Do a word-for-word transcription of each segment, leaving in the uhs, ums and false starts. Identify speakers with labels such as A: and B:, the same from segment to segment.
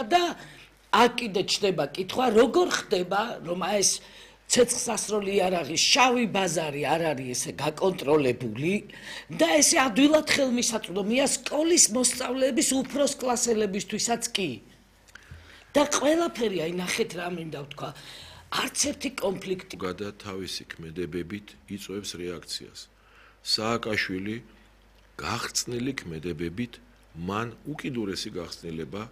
A: და აქ კიდე ჩდება კითხვა, როგორ ხდება, რომ აი ეს ცეცხლსასროლი იარაღის შავი ბაზარი არ არის ესე გაკონტროლებული და ესე ადვილად ხელმისაწვდომია სკოლის მოსწავლეების უფროს კლასელებისთვისაც კი. და ყველაფერი აი ნახეთ რა მინდა ვთქვა, არც ერთი კონფლიქტი
B: გადა თავისი ქმედებებით იწვევს რეაქციას. სააკაშვილი გახსნილი ქმედებებით მან უკიდურესი გახსნილება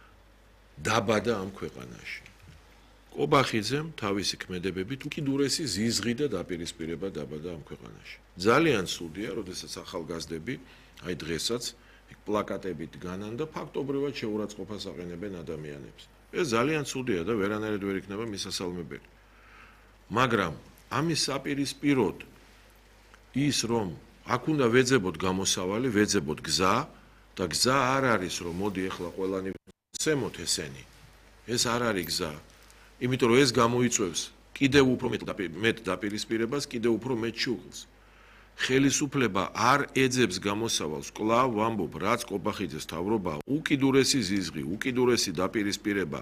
B: დაბადა ამ ქვეყანაში. კობახიძემ თავისი ქმედებებით უკიდურესი ზიზღი და დაპირისპირება დაბადა ამ ქვეყანაში. ძალიან ცუდია, როდესაც ახალგაზრდები, აი დღესაც პლაკატებით განან და ფაქტობრივად შეურაცხყოფას აყენებენ ადამიანებს. ეს ძალიან ცუდია და ვერანაირად ვერ იქნება მისასალმებელი. მაგრამ ამის საპირისპიროდ ის რომ აქ უნდა ვეძებოთ გამოსავალი, ვეძებოთ გზა და გზა არ არის რომ მოდი ახლა ყველანი ვცემოთ ესენი. ეს არ არის გზა. იმიტომ რომ ეს გამოიწვევს კიდევ უფრო მეტ დაპირისპირებას, კიდევ უფრო მეტ შუღლს. ხელისუფლება არ ეძებს გამოსავალს, კვლავ ვამბობ, რაც კობახიძეს თავრობა, უკიდურესი ზიზღი, უკიდურესი დაპირისპირება,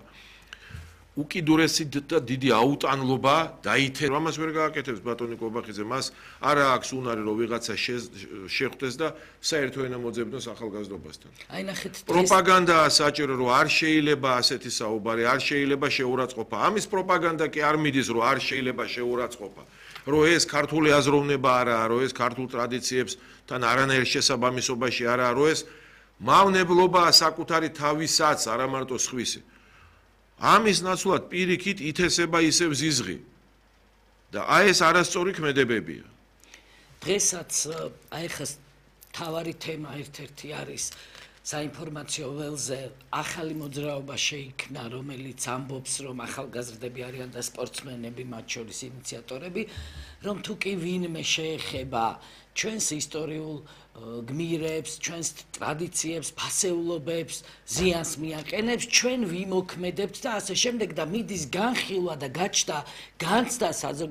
B: უკიდურესი და დიდი აუტანლობა დაითერა. ამას ვერ გააკეთებს ბატონი კობახიძე, მას არა აქვს უნარი რომ ვიღაცა შეხვდეს და საერთო ენა მოძებნოს ახალგაზრდობასთან.
A: აი ნახეთ
B: პროპაგანდაა საჭირო, რომ არ შეიძლება ასეთი საუბარი, არ შეიძლება შეურაცხყოფა. ამის პროპაგანდა კი არ მიდის, რომ არ შეიძლება შეურაცხყოფა. რომ ეს ქართული აზროვნება არაა, რომ ეს ქართულ ტრადიციებსთან არანაირ შესაბამისობაში არაა, რომ ეს მავნებლობაა საკუთარი თავისაც, არა მარტო სხვისი. ამის ნაცვლად პირიქით ითესება ისევ ზიზღი. და აი ეს არასწორი ქმედებებია.
A: დღესაც აი ხა თავარი თემა ერთ-ერთი არის საინფორმაციო ველზე ახალი მოძრაობა შეიქმნა, რომელიც ამბობს, რომ ახალგაზრდები არიან და სპორტსმენები, მათ შორის ინიციატორები, რომ თუ კი ვინმე შეეხება ჩვენს ისტორიულ გმირებს, ჩვენს ტრადიციებს, ფასეულობებს, ზიანს მიაყენებს, ჩვენ ვიმოქმედებთ და ასე შემდეგ და მიდის განხილვა და გაჩნდა განცდა